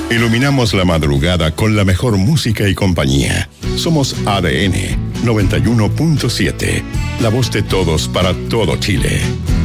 Iluminamos la madrugada con la mejor música y compañía. Somos ADN 91.7, la voz de todos para todo Chile.